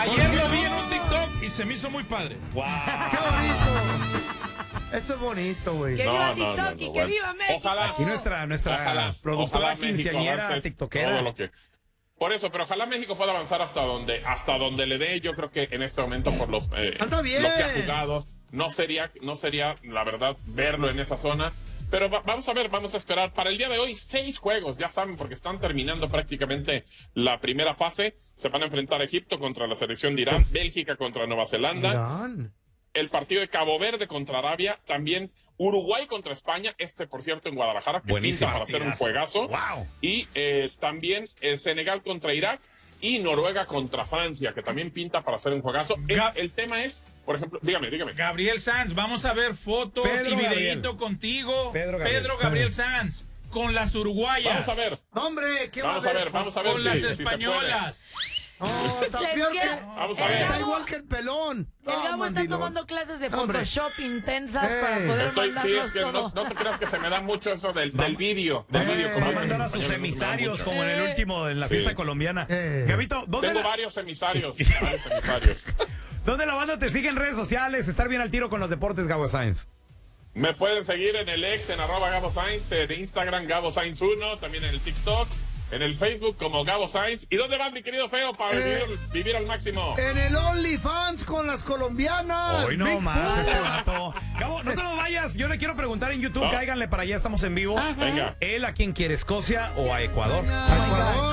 Ayer lo vi en un TikTok y se me hizo muy padre. ¡Wow! ¡Qué bonito! Eso es bonito, güey. Que viva TikTok y que viva México. Ojalá. Y nuestra productora ojalá quinceañera México tiktokera. todo lo que... Por eso, pero ojalá México pueda avanzar hasta donde le dé. Yo creo que en este momento por lo que ha jugado no sería la verdad verlo en esa zona. Pero vamos a ver, vamos a esperar. Para el día de hoy, 6 juegos, ya saben, porque están terminando prácticamente la primera fase. Se van a enfrentar Egipto contra la selección de Irán, Bélgica contra Nueva Zelanda. Irán. El partido de Cabo Verde contra Arabia, también Uruguay contra España, por cierto en Guadalajara, que buenísimo, pinta para hacer un juegazo. Wow. Y también Senegal contra Irak y Noruega contra Francia, que también pinta para hacer un juegazo. El tema es, por ejemplo, dígame. Gabriel Sanz, vamos a ver fotos y videíto contigo. Pedro Gabriel Sanz, con las uruguayas. Vamos a ver. Hombre, ¿qué vamos a ver. Con las españolas. Está peor que... Vamos a ver. Está igual que el pelón. El Gabo está tomando clases de Photoshop intensas para poder mandarnos todo. No te creas que se me da mucho eso del vídeo. Va a mandar a sus emisarios, como en el último, en la fiesta colombiana. Gabito, ¿dónde tengo varios emisarios. ¿Dónde la banda te sigue en redes sociales? Estar bien al tiro con los deportes, Gabo Sainz. Me pueden seguir en el X, en @Gabo Sainz, en Instagram, Gabo Sainz 1, también en el TikTok, en el Facebook como Gabo Sainz. ¿Y dónde vas, mi querido Feo, para vivir al máximo? En el OnlyFans con las colombianas. Hoy no más ese vato. Gabo, no te lo vayas. Yo le quiero preguntar en YouTube, cáiganle para allá, estamos en vivo. Venga. ¿Él a quién quiere, Escocia o a Ecuador? Ecuador.